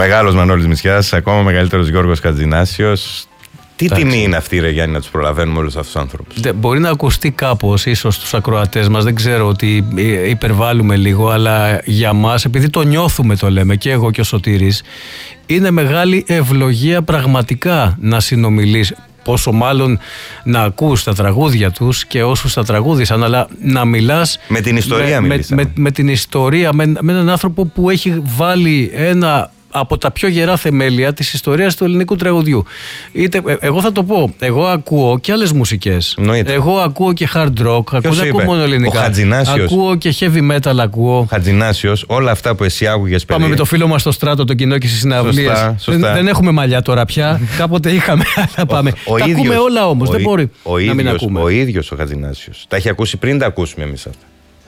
Μεγάλος Μανώλης Μητσιάς, ακόμα μεγαλύτερος Γιώργος Χατζηνάσιος. Τι τιμή είναι αυτή, ρε Γιάννη, να τους προλαβαίνουμε όλους αυτούς τους άνθρωπους. Μπορεί να ακουστεί κάπως ίσως στους ακροατές μας, δεν ξέρω ότι υπερβάλλουμε λίγο, αλλά για μας, επειδή το νιώθουμε, το λέμε και εγώ και ο Σωτήρης, είναι μεγάλη ευλογία πραγματικά να συνομιλείς. Πόσο μάλλον να ακούς τα τραγούδια τους και όσους τα τραγούδισαν, αλλά να μιλάς με την ιστορία, με την ιστορία, με έναν άνθρωπο που έχει βάλει ένα από τα πιο γερά θεμέλια της ιστορίας του ελληνικού τραγουδιού. Εγώ θα το πω, εγώ ακούω και άλλες μουσικές. Εγώ ακούω και hard rock, ακούω μόνο ελληνικά. Ο Χατζηνάσιος. Ακούω και heavy metal, ακούω. Χατζηνάσιος, όλα αυτά που εσύ άκουγες παιδί. Πάμε με το φίλο μας στο Στράτο, το κοινό και στις συναυλίες. Δεν έχουμε μαλλιά τώρα πια. Κάποτε είχαμε, αλλά πάμε. Τα ακούμε όλα όμως, δεν μπορεί να μην ακούμε. Ο ίδιος ο Χατζηνάσιος τα έχει ακούσει πριν τα ακούσουμε εμείς αυτά.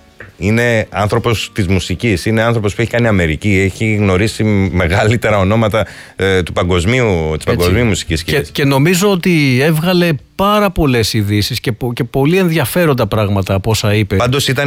Είναι άνθρωπος της μουσικής, είναι άνθρωπος που έχει κάνει Αμερική, έχει γνωρίσει μεγαλύτερα ονόματα της παγκοσμίου μουσικής σκηνής. Και νομίζω ότι έβγαλε πάρα πολλές ειδήσεις και πολύ ενδιαφέροντα πράγματα από όσα είπε. Πάντως ήταν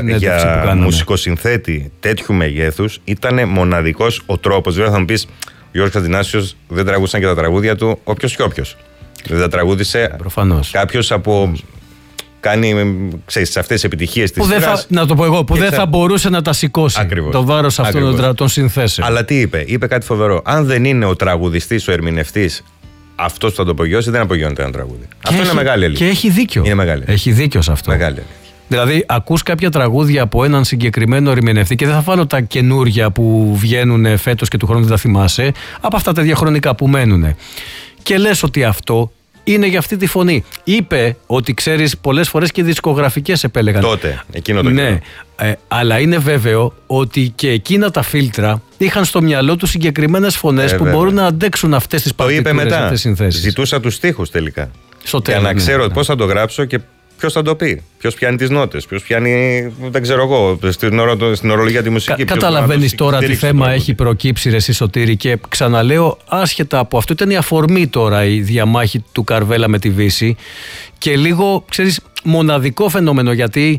για μουσικοσυνθέτη τέτοιου μεγέθους, ήταν μοναδικός ο τρόπος. Βέβαια θα μου πεις, ο Γιώργος Χατζηνάσιος δεν τραγούδισαν και τα τραγούδια του όποιος και όποιος. Δεν τα τραγούδισε κάποιος από... Κάνει, ξέρεις, αυτές τις επιτυχίες της σειράς. Να το πω εγώ, που δεν θα μπορούσε να τα σηκώσει. Ακριβώς. Το βάρος αυτών των συνθέσεων. Αλλά τι είπε, είπε κάτι φοβερό. Αν δεν είναι ο τραγουδιστής, ο ερμηνευτής, αυτός που θα το απογειώσει, δεν απογειώνεται ένα τραγούδι. Αυτό είναι μεγάλη αλήθεια. Και έχει δίκιο. Είναι μεγάλη. Έχει δίκιο σε αυτό. Μεγάλη αλήθεια. Δηλαδή, ακούς κάποια τραγούδια από έναν συγκεκριμένο ερμηνευτή και δεν θα βάλω τα καινούρια που βγαίνουν φέτος και του χρόνου δεν τα θυμάσαι, από αυτά τα διαχρονικά που μένουν. Και λες ότι αυτό είναι για αυτή τη φωνή. Είπε ότι, ξέρεις, πολλές φορές και δισκογραφικές επέλεγαν. Τότε, εκείνο το καιρό. Ναι, αλλά είναι βέβαιο ότι και εκείνα τα φίλτρα είχαν στο μυαλό του συγκεκριμένες φωνές που μπορούν να αντέξουν αυτές τις παρτιτούρες, αυτές τις συνθέσεις. Ζητούσα τους στίχους τελικά. Για να ξέρω πώς θα το γράψω και ποιος θα το πει. Ποιος πιάνει τις νότες, ποιος πιάνει, δεν ξέρω εγώ, στην ορολογία τη μουσική. Καταλαβαίνεις τώρα τι θέμα έχει προκύψει, ρε εσύ Σωτήρη, και ξαναλέω, άσχετα από αυτό, ήταν η αφορμή τώρα η διαμάχη του Καρβέλα με τη Βύση και λίγο, ξέρεις, μοναδικό φαινόμενο, γιατί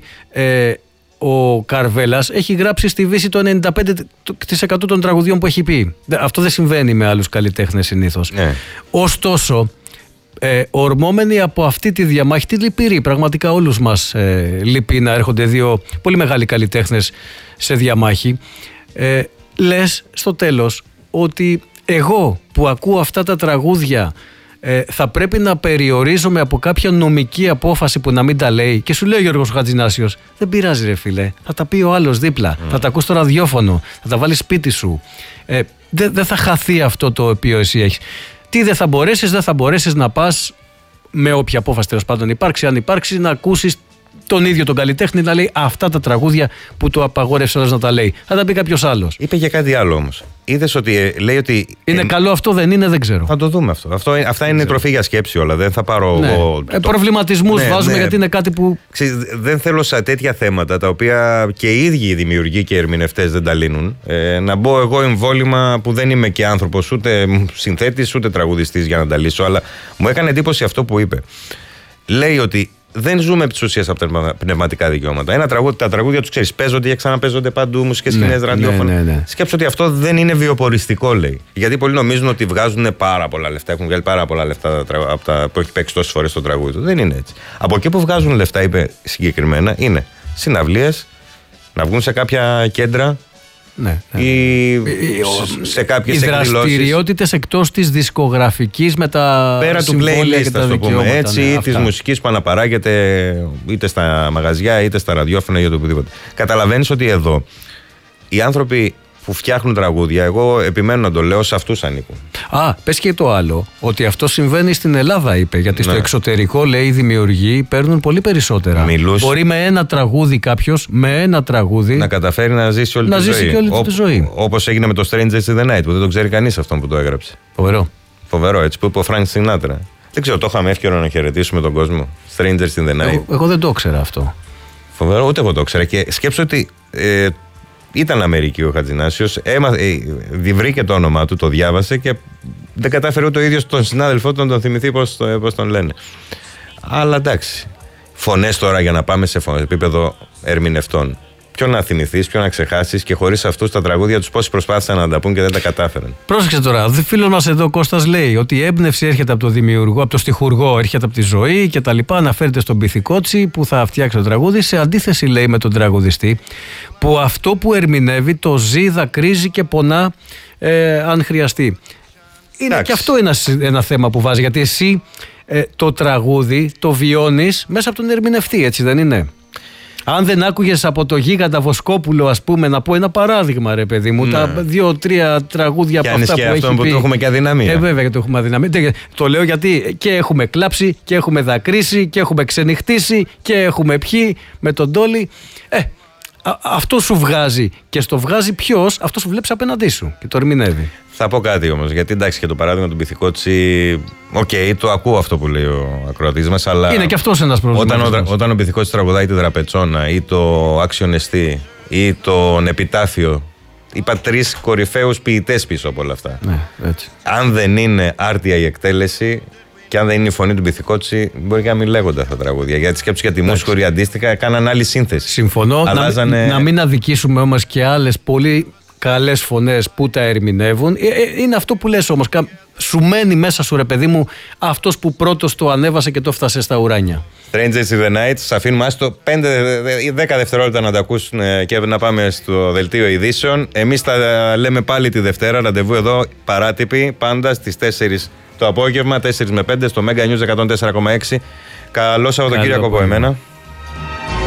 ο Καρβέλας έχει γράψει στη Βύση το 95% των τραγουδιών που έχει πει. Αυτό δεν συμβαίνει με άλλους καλλιτέχνες συνήθως. Ωστόσο, ορμόμενοι από αυτή τη διαμάχη, τη λυπηρή, πραγματικά όλους μας λυπεί να έρχονται δύο πολύ μεγάλοι καλλιτέχνες σε διαμάχη, λες στο τέλος ότι εγώ που ακούω αυτά τα τραγούδια θα πρέπει να περιορίζομαι από κάποια νομική απόφαση που να μην τα λέει, και σου λέει ο Γιώργος Χατζηνάσιος, δεν πειράζει ρε φίλε, θα τα πει ο άλλος δίπλα, θα τα ακούς στο ραδιόφωνο, θα τα βάλεις σπίτι σου, δεν θα χαθεί αυτό το οποίο εσύ έχεις. Τι δεν θα μπορέσεις να πας με όποια απόφαση τέλος πάντων υπάρξει, αν υπάρξει, να ακούσεις τον ίδιο τον καλλιτέχνη να λέει αυτά τα τραγούδια που του απαγόρευσε όλος να τα λέει. Θα τα πει κάποιος άλλος. Είπε για κάτι άλλο όμως. Είδες ότι λέει ότι. Είναι καλό αυτό, δεν είναι, δεν ξέρω. Θα το δούμε αυτό. Αυτά είναι τροφή για σκέψη όλα. Δεν θα πάρω. Ναι. Προβληματισμούς βάζουμε, γιατί είναι κάτι που. Δεν θέλω σε τέτοια θέματα τα οποία και οι ίδιοι οι δημιουργοί και οι ερμηνευτές δεν τα λύνουν. Να μπω εγώ εμβόλυμα που δεν είμαι και άνθρωπος, ούτε συνθέτης ούτε τραγουδιστής για να τα λύσω. Αλλά μου έκανε εντύπωση αυτό που είπε. Λέει ότι δεν ζούμε επί της ουσίας από τα πνευματικά δικαιώματα. Τα τραγούδια τους, ξέρεις, παίζονται και ξαναπαίζονται παντού, μουσικές σκηνές, ραδιόφωνα. Ναι. Σκέψου ότι αυτό δεν είναι βιοποριστικό, λέει. Γιατί πολλοί νομίζουν ότι βγάζουν πάρα πολλά λεφτά, έχουν βγάλει πάρα πολλά λεφτά από τα που έχει παίξει τόσες φορές το τραγούδι του. Δεν είναι έτσι. Από εκεί που βγάζουν λεφτά, είπε συγκεκριμένα, είναι συναυλίες, να βγουν σε κάποια κέντρα. Ναι. Ή σε κάποιες εκδηλώσεις. Οι δραστηριότητες εκτός της δισκογραφικής με τα πέρα του playlist, ας το πούμε έτσι, ή της μουσικής που αναπαράγεται είτε στα μαγαζιά είτε στα ραδιόφωνα ή οτιδήποτε. Καταλαβαίνεις ότι εδώ οι άνθρωποι που φτιάχνουν τραγούδια, εγώ επιμένω να το λέω, σε αυτούς ανήκουν. Πες και το άλλο, ότι αυτό συμβαίνει στην Ελλάδα, είπε. Γιατί στο εξωτερικό, λέει, οι δημιουργοί παίρνουν πολύ περισσότερα. Μπορεί με ένα τραγούδι κάποιος, να καταφέρει να ζήσει όλη τη ζωή. Όπως έγινε με το Strangers in the Night, που δεν το ξέρει κανείς αυτόν που το έγραψε. Φοβερό, έτσι, που είπε ο Frank Sinatra. Δεν ξέρω, το είχαμε εύκαιρο να χαιρετήσουμε τον κόσμο. Strangers in the Night. Εγώ δεν το ήξερα αυτό. Φοβερό, ούτε εγώ το ήξερα. Και σκέψω ότι. Ήταν Αμερική ο Χατζηνάσιος, βρήκε το όνομά του, το διάβασε και δεν κατάφερε ούτε ο ίδιος τον συνάδελφό του να τον θυμηθεί πώς τον λένε. Αλλά εντάξει, φωνές τώρα για να πάμε σε επίπεδο ερμηνευτών. Ποιο να θυμηθείς, ποιο να ξεχάσεις, και χωρίς αυτούς τα τραγούδια τους πόσοι προσπάθησαν να τα πούν και δεν τα κατάφεραν. Πρόσεξε τώρα, φίλος μας εδώ Κώστας λέει ότι η έμπνευση έρχεται από το δημιουργό, από το στιχουργό, έρχεται από τη ζωή και τα λοιπά. Αναφέρεται στον Πυθικότσι που θα φτιάξει το τραγούδι. Σε αντίθεση, λέει, με τον τραγουδιστή, που αυτό που ερμηνεύει το ζει, δακρύζει και πονά αν χρειαστεί. Είναι και αυτό ένα θέμα που βάζει, γιατί εσύ το τραγούδι το βιώνεις μέσα από τον ερμηνευτή, έτσι δεν είναι? Αν δεν άκουγες από το Γίγαντα Βοσκόπουλο, ας πούμε, να πω ένα παράδειγμα, ρε παιδί μου, τα 2-3 τραγούδια από αυτά που έχει πει. Και που το έχουμε και αδυναμία. Βέβαια και το έχουμε αδυναμία. Το λέω γιατί και έχουμε κλάψει και έχουμε δακρύσει και έχουμε ξενυχτήσει και έχουμε πιει με τον Τόλι. Αυτό σου βγάζει, και στο βγάζει ποιος? Αυτό σου βλέπεις απέναντί σου και το ερμηνεύει. Θα πω κάτι όμως, γιατί εντάξει, και το παράδειγμα του Πυθικότσι, το ακούω αυτό που λέει ο ακροατής μας, αλλά είναι και αυτός ένας προβληματισμός. Όταν ο Πυθικότσι τραγουδάει τη Δραπετσόνα ή το Άξιον-Εστί ή τον Επιτάφιο, είπα 3 κορυφαίους ποιητές πίσω από όλα αυτά. Ναι, έτσι. Αν δεν είναι άρτια η εκτέλεση και αν δεν είναι η φωνή του Πυθικότσι, μπορεί και να μην λέγονται αυτά τα τραγούδια. Γιατί σκέψου για τη Μόσχορη αντίστοιχα, έκαναν άλλη σύνθεση. Συμφωνώ. Να μην αδικήσουμε όμως και άλλες πολύ καλές φωνές που τα ερμηνεύουν. Είναι αυτό που λες όμως. Σου μένει μέσα σου, ρε παιδί μου, αυτός που πρώτος το ανέβασε και το έφτασε στα ουράνια. Strangers in the Night, σας αφήνουμε άστο 5-10 δευτερόλεπτα να τα ακούσουν και να πάμε στο δελτίο ειδήσεων. Εμείς τα λέμε πάλι τη Δευτέρα, ραντεβού εδώ, παράτυποι, πάντα στις 4 το απόγευμα, 4 με 5 στο Mega News 104,6. Καλό Σαββατοκύριακο από εμένα.